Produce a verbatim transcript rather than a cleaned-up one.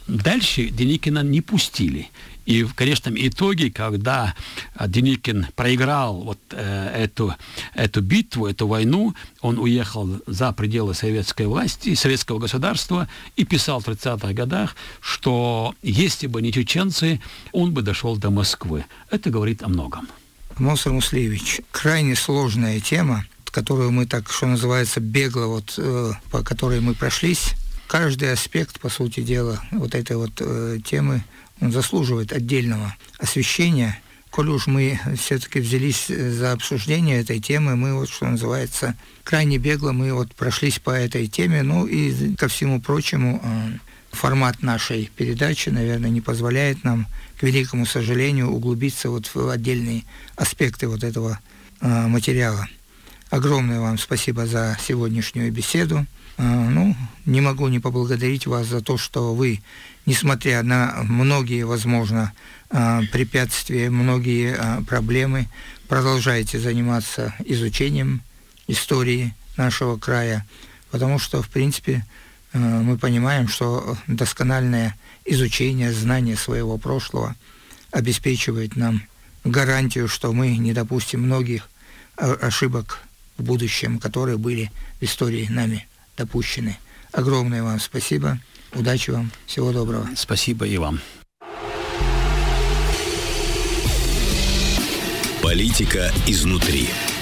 дальше Деникина не пустили. И в конечном итоге, когда Деникин проиграл вот э, эту, эту битву, эту войну, он уехал за пределы советской власти, советского государства и писал в тридцатых годах, что если бы не чеченцы, он бы дошел до Москвы. Это говорит о многом. Мусар Муслиевич, крайне сложная тема, которую мы так, что называется, бегло, вот, э, по которой мы прошлись. Каждый аспект, по сути дела, вот этой вот э, темы, он заслуживает отдельного освещения. Коль уж мы все-таки взялись за обсуждение этой темы, мы вот, что называется, крайне бегло мы вот прошлись по этой теме. Ну и ко всему прочему, формат нашей передачи, наверное, не позволяет нам, к великому сожалению, углубиться вот в отдельные аспекты вот этого материала. Огромное вам спасибо за сегодняшнюю беседу. Ну, не могу не поблагодарить вас за то, что вы, несмотря на многие, возможно, препятствия, многие проблемы, продолжаете заниматься изучением истории нашего края, потому что, в принципе, мы понимаем, что доскональное изучение, знание своего прошлого обеспечивает нам гарантию, что мы не допустим многих ошибок в будущем, которые были в истории нами допущены. Огромное вам спасибо. Удачи вам. Всего доброго. Спасибо и вам. Политика изнутри.